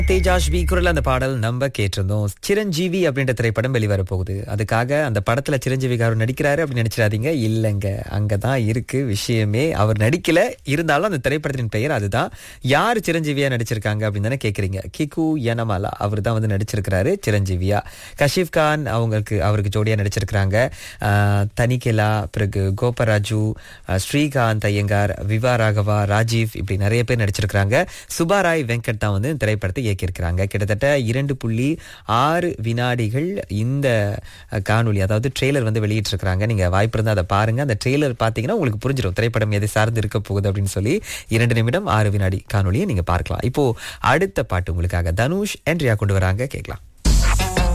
தேஜாஷ் we குரல் அந்த பாடல் நம்ம கேட்டிருந்தோம். சிரஞ்சீவி அப்படின்ற திரைப்படம் வெளிவர போகுது. அதுக்காக அந்த படத்துல சிரஞ்சீவி கார் நடிக்கிறாரு அப்படின்னு நினைச்சிடாதீங்க. இல்லைங்க, அங்கதான் இருக்கு விஷயமே. அவர் நடிக்கல, இருந்தாலும் அந்த திரைப்படத்தின் பெயர் அதுதான். யார் சிரஞ்சீவியா நடிச்சிருக்காங்க அப்படின்னு தானே கேக்குறீங்க. கிகு யனமாலா அவர் தான் வந்து நடிச்சிருக்கிறாரு சிரஞ்சீவியா. கஷீப் கான் அவருக்கு ஜோடியா நடிச்சிருக்கிறாங்க. தனிகேலா, பிறகு கோபராஜு, ஸ்ரீகாந்த் ஐயங்கார், விவா ராகவா, ராஜீவ், இப்படி நிறைய பேர் நடிச்சிருக்கிறாங்க. சுபாராய் வெங்கட் தான் வந்து திரைப்படத்தை இயக்கியிருக்கிறாங்க. கிட்டத்தட்ட 2.6 வினாடிகள் இந்த காணொலி, அதாவது ட்ரெய்லர் வந்து வெளியிட்டு இருக்காங்க. நீங்க வாய்ப்பு இருந்தா அதை பாருங்க. அந்த ட்ரெய்லர் பாத்தீங்கன்னா உங்களுக்கு புரிஞ்சிடும் திரைப்படம் எதை சார்ந்து இருக்க போகுது அப்படின்னு சொல்லி. 2 நிமிடம் 6 வினாடி காணொலியை நீங்க பார்க்கலாம். இப்போ அடுத்த பாட்டு உங்களுக்காக தனுஷ், ஆண்ட்ரியா கொண்டு வராங்க, கேட்கலாம்.